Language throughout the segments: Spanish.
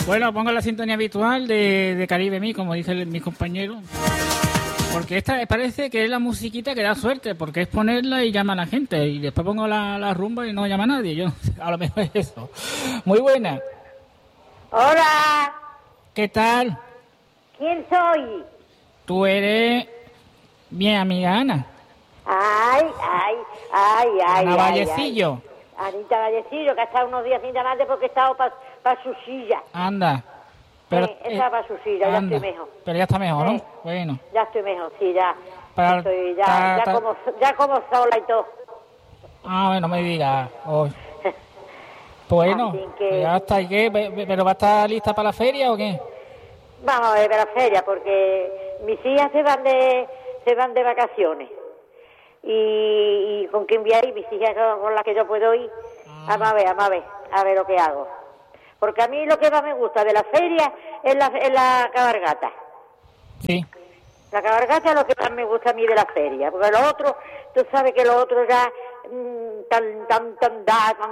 Bueno, pongo la sintonía habitual de Caribe Me, como dice mi compañero. Porque esta parece que es la musiquita que da suerte, porque es ponerla y llama a la gente. Y después pongo la rumba y no llama a nadie. Yo, a lo mejor es eso. Muy buena. Hola. ¿Qué tal? ¿Quién soy? Tú eres mi amiga Ana. Ay. Ana Vallecillo. Anita Vallecillo, que ha estado unos días sin llamarte porque he estado para su silla. Anda. Pero, estaba para su silla, ya estoy mejor. Pero ya está mejor, ¿no? Bueno. Ya estoy mejor, sí, ya. Estoy como sola y todo. Ah, bueno, me digas. Oh. Bueno, ya está. ¿Y qué? ¿Pero va a estar lista para la feria o qué? Vamos a ver, para la feria, porque mis hijas se van de vacaciones. Y con quién voy a ir, mis hijas con las que yo puedo ir. Vamos a ver lo que hago. Porque a mí lo que más me gusta de la feria es la cabalgata. Sí. La cabalgata es lo que más me gusta a mí de la feria. Porque lo otro, tú sabes que lo otro ya tan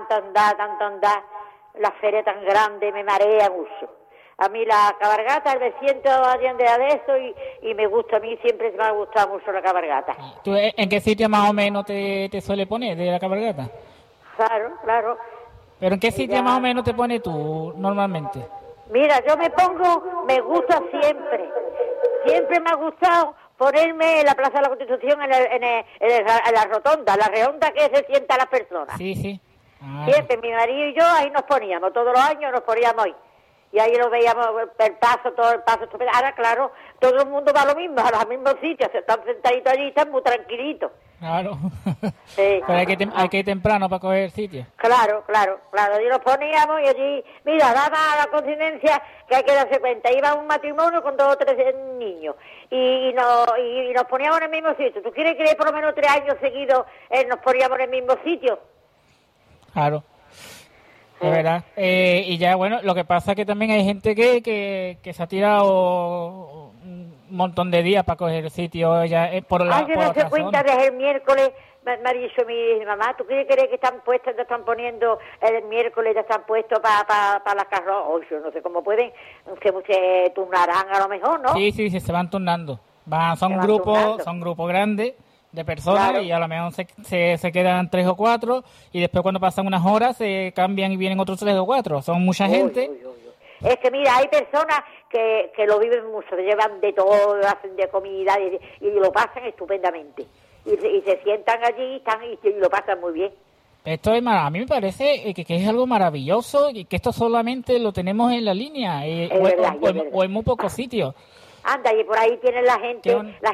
da, la feria tan grande me marea mucho. A mí la cabalgata me siento allende de eso y me gusta, a mí siempre me ha gustado mucho la cabalgata. ¿Tú en qué sitio más o menos te suele poner de la cabalgata? Claro. ¿Pero en qué sitio más o menos te pones tú normalmente? Mira, yo me gusta siempre me ha gustado ponerme en la Plaza de la Constitución en la rotonda, la redonda que se sienta las personas. Sí. Siempre, mi marido y yo ahí nos poníamos, todos los años nos poníamos ahí. Y ahí lo veíamos, todo el paso. Ahora, claro, todo el mundo va a lo mismo, a los mismos sitios, se están sentaditos allí y están muy tranquilitos. Claro. Sí. Pero hay que ir temprano para coger sitio. Claro. Y nos poníamos y allí, mira, daba la coincidencia que hay que darse cuenta. Iba un matrimonio con 2 o 3 niños y nos poníamos en el mismo sitio. ¿Tú quieres que por lo menos 3 años seguidos nos poníamos en el mismo sitio? Claro. De verdad. Y ya, bueno, lo que pasa es que también hay gente que se ha tirado un montón de días para coger el sitio ya por la yo no sé cuenta desde el miércoles. Me ha dicho mi mamá, ¿tú crees que están puestos, te están poniendo el miércoles, ya están puestos para las carrozas? Oh, yo no sé cómo pueden, que se turnarán a lo mejor, ¿no? Sí, se van turnando. Son grupos grandes de personas, claro. Y a lo mejor se quedan 3 o 4 y después cuando pasan unas horas se cambian y vienen otros 3 o 4. Son mucha gente. Es que mira, hay personas que lo viven mucho, se llevan de todo, hacen de comida y lo pasan estupendamente. Y se sientan allí y lo pasan muy bien. Esto es a mí me parece que es algo maravilloso y que esto solamente lo tenemos en la línea o en muy pocos sitios. Anda, y por ahí tienen la gente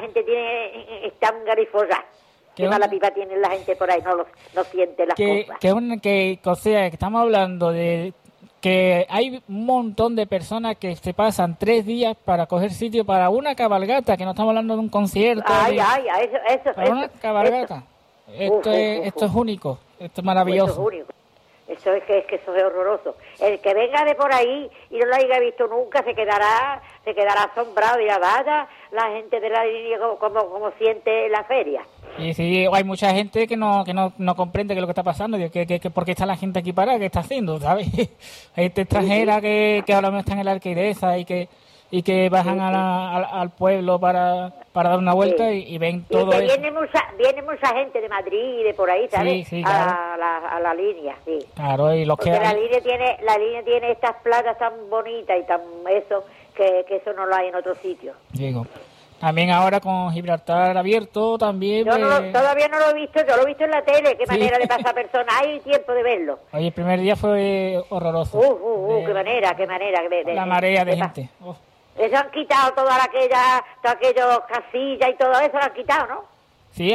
está un garifosa. Qué mala pipa tiene la gente por ahí, no siente las cosas. O sea, que estamos hablando de que hay un montón de personas que se pasan 3 días para coger sitio para una cabalgata, que no estamos hablando de un concierto. Para una cabalgata. Esto es único, esto es maravilloso. Eso es único. Eso es que eso es horroroso. El que venga de por ahí y no lo haya visto nunca se quedará asombrado y vaya la gente de la línea como siente la feria. Y sí, hay mucha gente que no comprende qué es lo que está pasando, que por qué está la gente aquí parada, qué está haciendo, ¿sabes? Hay gente extranjera que ahora mismo están en la alquileza y que bajan al pueblo para dar una vuelta y ven todo eso. Viene mucha gente de Madrid y de por ahí, ¿sabes? Sí, claro. a la línea, sí. Claro, y los porque la línea tiene estas playas tan bonitas y tan eso que eso no lo hay en otro sitio. Digo, también ahora con Gibraltar abierto también. Todavía no lo he visto, yo lo he visto en la tele, qué manera de pasar personas, hay tiempo de verlo. Oye, el primer día fue horroroso. Qué manera. La marea de gente. Eso han quitado todas aquellos casillas y todo eso, lo han quitado, ¿no? Sí,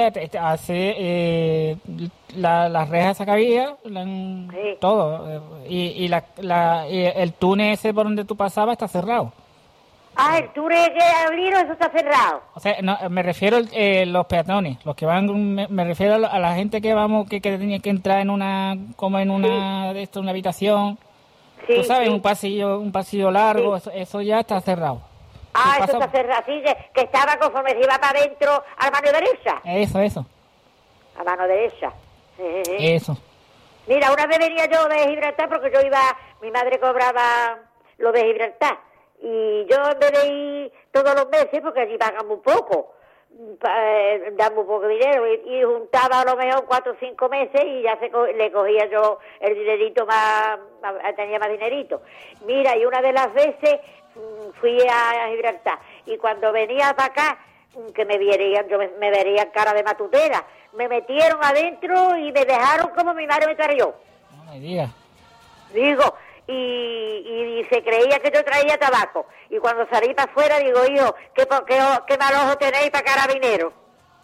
las rejas esa que había, todo. Y el túnel ese por donde tú pasabas está cerrado. El túnel que abrieron, eso está cerrado. O sea, no, me refiero a los peatones, los que van, me refiero a la gente que vamos, que tenía que entrar en una habitación. Sí, tú sabes, un pasillo largo, eso ya está cerrado. Eso está cerrado, sí, que estaba conforme se iba para adentro a la mano derecha. Eso. A mano derecha. Eso. Mira, una vez venía yo de Gibraltar porque mi madre cobraba lo de Gibraltar. Y yo en vez de ir todos los meses, porque allí pagan muy poco, dan muy poco dinero, y juntaba a lo mejor 4 o 5 meses y ya le cogía yo el dinerito tenía más dinerito. Mira, y una de las veces fui a Gibraltar, y cuando venía para acá, que me verían cara de matutera, me metieron adentro y me dejaron como mi madre me trajo. No me digas. Digo, y se creía que yo traía tabaco. Y cuando salí para afuera, digo, hijo, ¿qué mal ojo tenéis para carabinero?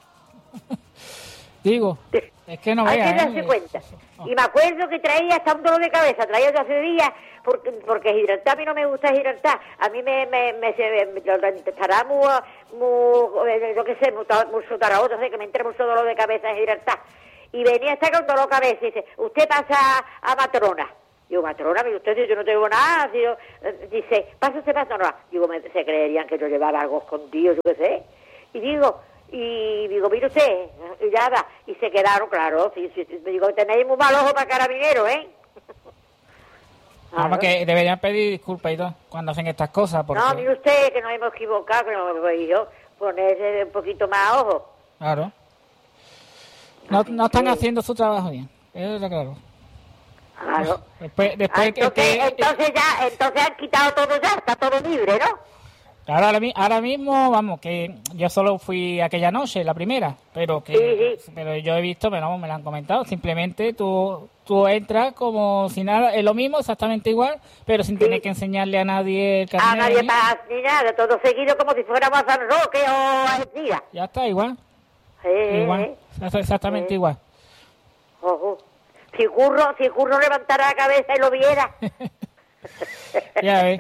Digo, es que no hay veas, que darse cuenta. Y me acuerdo que traía hasta un dolor de cabeza, traía yo hace días, porque Gibraltar, a mí no me gusta Gibraltar. A mí estará muy yo qué sé, mucho taraboto, sé que me entra mucho dolor de cabeza en Gibraltar. Y venía hasta con dolor de cabeza y dice, usted pasa a Matrona. Digo, Matrona, mire usted, yo no tengo nada. Dice, pasa usted Matrona. Digo, se creerían que yo llevaba algo escondido, yo qué sé. Y digo, mire usted, y ya va. Y se quedaron, claro, sí. Digo, tenéis muy mal ojo para carabinero, ¿eh? Vamos, que deberían pedir disculpas y todo cuando hacen estas cosas. Porque... No, mire usted, que nos hemos equivocado, que no voy yo ponerse un poquito más ojo. Claro. No están haciendo su trabajo bien, eso está claro. Claro. Después entonces han quitado todo ya, está todo libre, ¿no? Claro, ahora mismo, vamos, que yo solo fui aquella noche, la primera, pero Sí. pero yo he visto, pero me lo han comentado, simplemente tú entras como si nada, es lo mismo, exactamente igual, pero sin tener que enseñarle a nadie el carnet. A nadie más ni nada, todo seguido como si fuéramos a San Roque o a Argentina. Ya está, igual. Sí. Exactamente igual. Ojo. Si Curro levantara la cabeza y lo viera. Ya ves.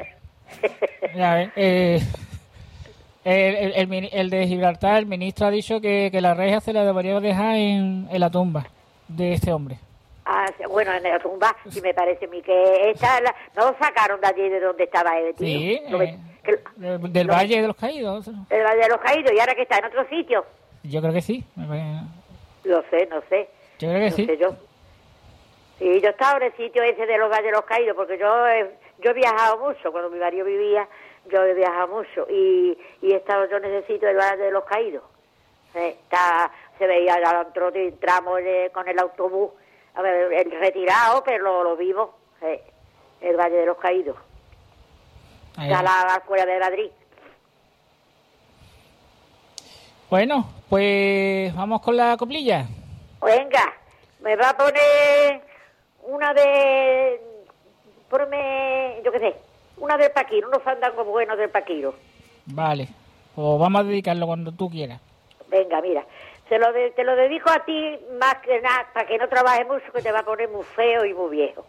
El de Gibraltar, el ministro ha dicho que la reja se la debería dejar en la tumba de este hombre. Bueno, en la tumba, sí me parece a mí que no lo sacaron de allí de donde estaba él, tío. Sí, del Valle de los Caídos. El Valle de los Caídos, y ahora que está en otro sitio. Yo creo que sí. No sé. Yo creo que sí. Sé yo. Sí, yo estaba en el sitio ese de los Valles de los Caídos, porque yo he viajado mucho, cuando mi marido vivía, yo he viajado mucho, y he estado yo en ese sitio del Valle de los Caídos. Se veía entramos con el autobús, a ver, el retirado, pero lo vivo, el Valle de los Caídos. Está la escuela de Madrid. Bueno, pues vamos con la coplilla. Venga, me va a poner una de... yo qué sé, una del Paquiro, unos fandangos buenos del Paquiro. Vale, pues vamos a dedicarlo cuando tú quieras. Venga, mira, te lo dedico a ti más que nada, para que no trabajes mucho, que te va a poner muy feo y muy viejo.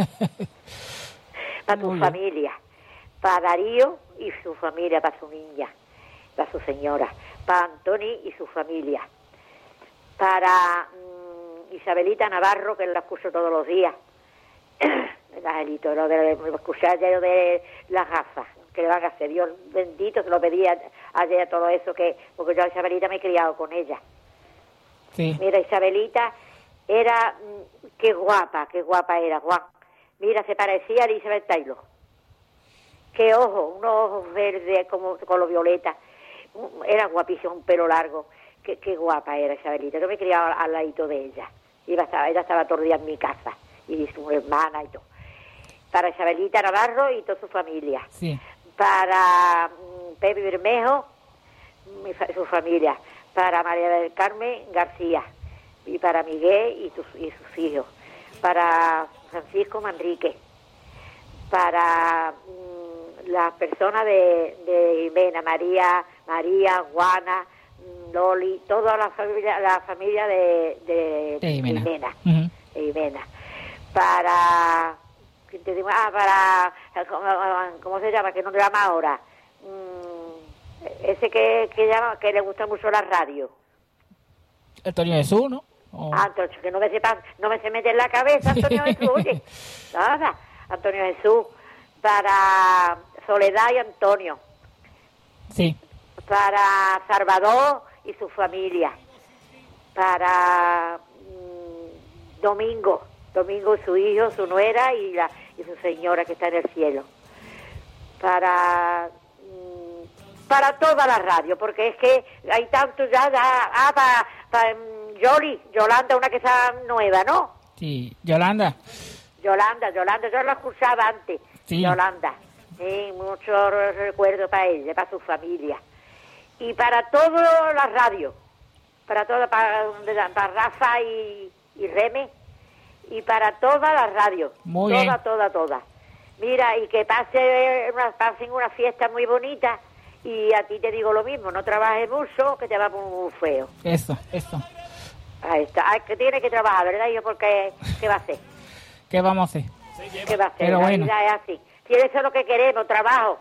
Para tu familia, para Darío y su familia, para su niña, para su señora, para Antoni y su familia, para Isabelita Navarro, que la escucho todos los días. El angelito, lo de escuchar ya de las gafas, que le van a hacer. Dios bendito, se lo pedía ayer todo eso, porque yo a Isabelita me he criado con ella. Sí. Mira, Isabelita era, qué guapa era, Juan. Mira, se parecía a Elizabeth Taylor. Qué ojos, unos ojos verdes como con los violetas. Era guapísima, un pelo largo. Qué guapa era Isabelita. Yo me he criado al ladito de ella. Ella estaba todo el día en mi casa, y su hermana y todo. Para Isabelita Navarro y toda su familia. Sí. Para Pepe Bermejo, su familia. Para María del Carmen García. Y para Miguel y sus hijos. Para Francisco Manrique. Para las personas de Jimena, María, Juana, Loli, toda la familia de Jimena. Uh-huh. De Jimena. Para... ¿cómo se llama? Que no le llama ahora. Ese que llama, que le gusta mucho la radio. Antonio Jesús, ¿no? Antonio, que no me se mete en la cabeza, Antonio Jesús, oye. Nada, Antonio Jesús. Para Soledad y Antonio. Sí. Para Salvador y su familia. Para Domingo y su hijo, su nuera y su señora que está en el cielo. para toda la radio, porque es que hay tanto ya, para Yolanda, una que está nueva, ¿no? Sí, Yolanda, yo la escuchaba antes, sí. Yolanda, sí, mucho recuerdo para ella, para su familia, y para toda la radio, para Rafa y Reme, y para toda la radio, muy bien. Toda. Mira, y que pasen una fiesta muy bonita. Y a ti te digo lo mismo, no trabajes mucho, que te va muy feo. Eso. Ahí está. Que tiene que trabajar, ¿verdad? Yo, porque ¿qué va a hacer? ¿Qué vamos a hacer? ¿Qué va a hacer? Pero la bueno. vida es así. Si eso es lo que queremos, trabajo.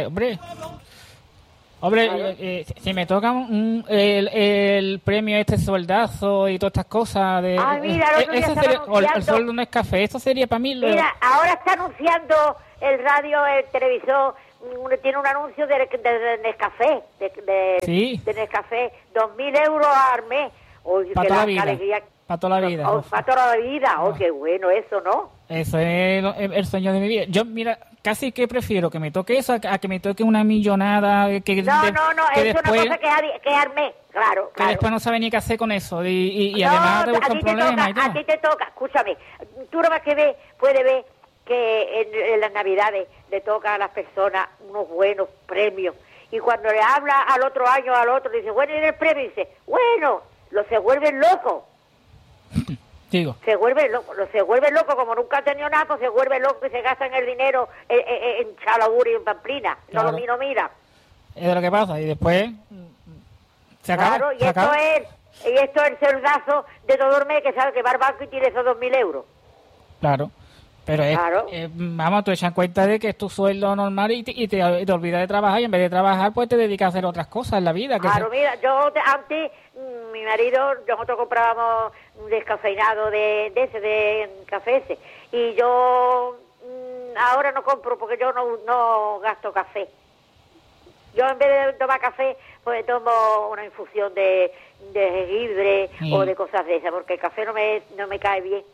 Hombre, si me toca el premio este soldazo y todas estas cosas de... Ay, mira, el otro día estaba anunciando... el sueldo no es café, eso sería para mí... Mira, ahora está anunciando el radio, el televisor, tiene un anuncio de Nescafé, sí. de Nescafé, 2.000 euros al mes. Para toda la vida. Para toda la vida. Para toda la vida. Oh, qué bueno eso, ¿no? Eso es el sueño de mi vida. Yo, mira, casi que prefiero que me toque eso a que me toque una millonada. No, que es después, una cosa que al mes, claro. Que después no sabe ni qué hacer con eso. Y no, además te buscan problemas y todo. A ti te toca, escúchame, tú no vas que puede ver que en las Navidades le toca a las personas unos buenos premios. Y cuando le habla al otro año, al otro, dice, bueno, ¿y el premio? Y dice, bueno, se vuelven locos. Digo. Se vuelven locos, como nunca han tenido nada, pues se vuelven locos y se gastan el dinero en Chalabur y en Pamplina. Claro. No mira. Es lo que pasa. Y después se acaba. Claro, y esto es el soldazo de todo el mes que sabe que va al banco y tiene esos 2.000 euros. Claro. Pero vamos, tú echas en cuenta de que es tu sueldo normal y te olvidas de trabajar y en vez de trabajar pues te dedicas a hacer otras cosas en la vida. Claro, mira, yo antes, mi marido, nosotros comprábamos un descafeinado de café ese y yo ahora no compro porque yo no gasto café. Yo en vez de tomar café pues tomo una infusión de jengibre o de cosas de esas porque el café no me cae bien.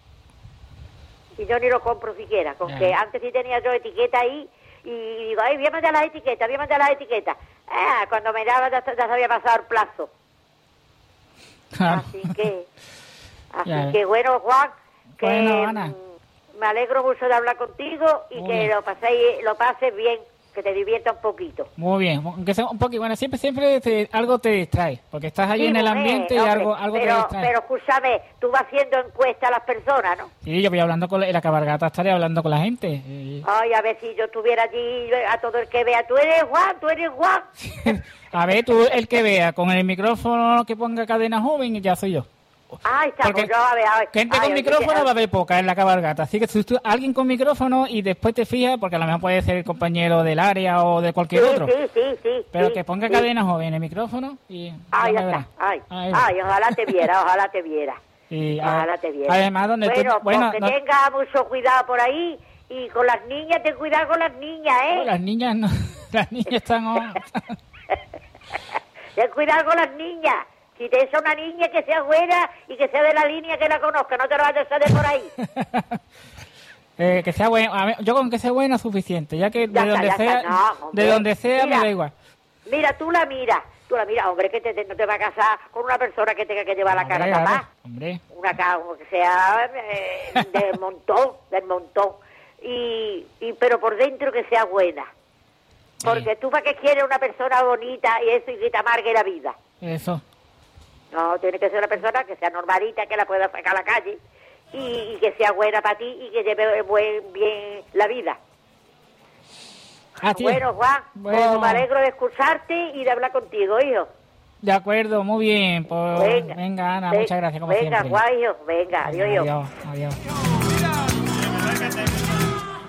Y yo ni lo compro siquiera, con que antes sí tenía yo etiqueta ahí y digo, ay, voy a mandar las etiquetas. Cuando me daba ya se había pasado el plazo. Claro. Así que bueno, Juan, que bueno, Ana, me alegro mucho de hablar contigo y que lo pases bien, que te divierta un poquito. Muy bien, aunque sea un poquito, bueno, siempre algo te distrae, porque estás ahí en el ambiente y algo te distrae. Pero escúchame, tú vas haciendo encuestas a las personas, ¿no? Sí, yo voy hablando en la cabalgata, estaré hablando con la gente. Ay, a ver si yo estuviera allí, a todo el que vea, tú eres Juan. A ver, tú el que vea, con el micrófono que ponga Cadena Joven, ya soy yo. Ah, estamos, yo a ver. Gente con micrófono va a haber poca en la cabalgata, así que si tú, alguien con micrófono y después te fijas, porque a lo mejor puede ser el compañero del área o de cualquier otro. Sí. Pero que ponga Cadena Joven el micrófono y... Ay, ya está. Ay, ojalá te viera. Y, ojalá te viera. Además, donde que tenga mucho cuidado por ahí y con las niñas, ten cuidado con las niñas, ¿eh? No, las niñas no, las niñas están... Ten cuidado con las niñas. Si te es una niña que sea buena y que sea de la línea que la conozca, no te lo vayas a hacer por ahí. Que sea buena, yo con que sea buena es suficiente, ya que de donde sea me da igual. Mira, tú la miras, hombre, que no te va a casar con una persona que tenga que llevar la cara tapada. Hombre. Una cara que sea del montón. Pero por dentro que sea buena. Porque tú para qué quieres una persona bonita y eso y que te amargue la vida. Eso. No, tiene que ser una persona que sea normalita, que la pueda sacar a la calle y que sea buena para ti y que lleve bien la vida. Bueno, Juan, me alegro de escucharte y de hablar contigo, hijo. De acuerdo, muy bien. Pues, venga, Ana, muchas gracias como siempre. Venga, Juan, hijo. Venga, adiós. Adiós.